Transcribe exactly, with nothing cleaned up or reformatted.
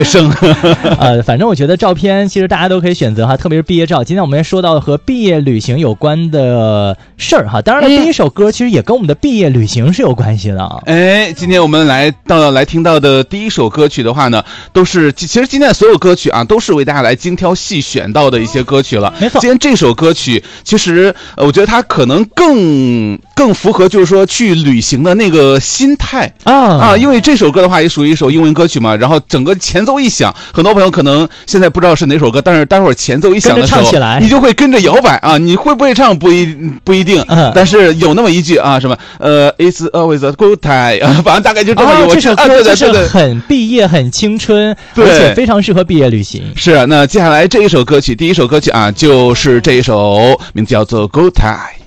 生。 呃，反正我觉得照片其实大家都可以选择哈，特别是毕业照。今天我们也说到和毕业旅行有关的事儿哈，当然了，第一首歌其实也跟我们的毕业旅行是有关系的。 哎，今天我们来到来听到的第一首歌曲的话呢，都是其实今天的所有歌曲啊，都是为大家来精挑细选到的一些歌曲了。 没错， 今天这首歌曲其实呃，我觉得它可能更更符合就是说去旅行的那个心态啊啊，因为这首歌的话也属于一首英文歌曲嘛，然后整个前奏一响，很多朋友可能现在不知道是哪首歌，但是待会儿前奏一响的时候，你就会跟着摇摆啊，你会不会唱不一不一定，嗯、但是有那么一句啊，什么呃 ，It's always a good time， 啊，反正大概就这么一个。 哦、这首歌就是很毕业、很青春，而且非常适合毕业旅行。 是，那接下来这一首歌曲，第一首歌曲啊，就是这一首，名字叫做《Good Time》。